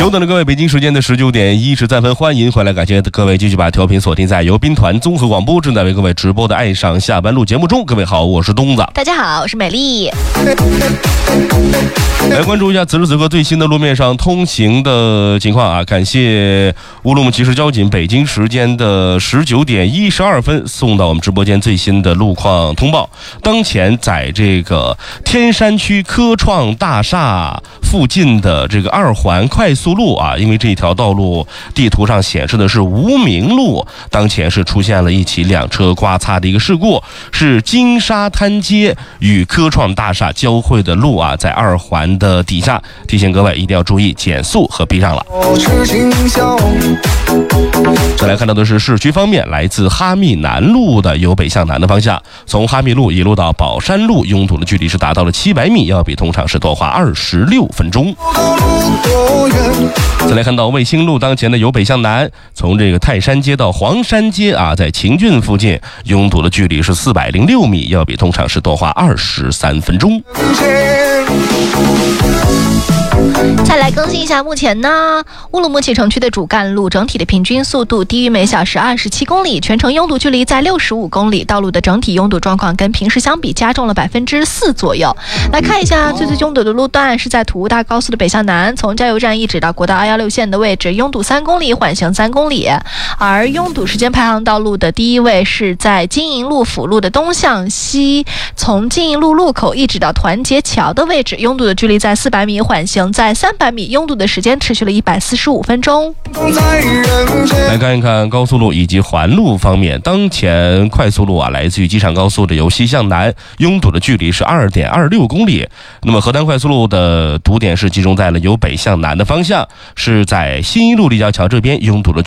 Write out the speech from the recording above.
久等的各位，北京时间的19点13分，欢迎回来，感谢各位继续把调频锁定在由宾团综合广播正在为各位直播的《爱上下班路》节目中。各位好，我是东子。 大家好，我是美丽。 来关注一下此时此刻最新的路面上通行的情况啊！感谢乌鲁木齐市交警北京时间的19点12分送到我们直播间最新的路况通报。当前在这个天山区科创大厦附近的这个2环快速路啊，因为这条道路地图上显示的是无名路，当前是出现了一起两车刮擦的一个事故，是金沙滩街与科创大厦交汇的路啊，在2环的底下，提醒各位一定要注意减速和避让了。再来看到的是市区方面，来自哈密南路的由北向南的方向，从哈密路一路到宝山路，拥堵的距离是达到了700米，要比通常是多花26分钟。再来看到卫星路当前的由北向南，从这个泰山街到黄山街啊，在秦郡附近拥堵的距离是406米，要比通常是多花23分钟。 再来更新一下，目前呢，乌鲁木齐城区的主干路整体的平均速度低于每小时27公里，全程拥堵距离在65公里，道路的整体拥堵状况跟平时相比加重了4%左右。来看一下最拥堵的路段是在土乌大高速的北向南，从加油站一直到国道216线的位置，拥堵3公里，缓行3公里。而拥堵时间排行道路的第一位是在金银路辅路的东向西，从金银路路口一直到团结桥的位置，拥堵的距离在400米，缓行在300米，拥堵的时间持续了145分钟。 来看一看高速路以及环路方面，当前快速路啊，来自于机场高速的由西向南，拥堵的距离是2.26公里。那么河南快速路的堵点是集中在了由北向南的方向，是在新一路立交桥这边，拥堵的